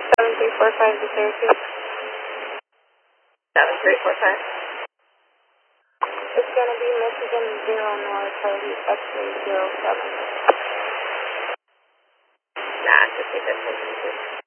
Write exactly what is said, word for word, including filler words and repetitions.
seven three four five to Syracuse. seven three four five. It's going to be Michigan zero North, Hardy X-ray zero seven. Nah, just take that.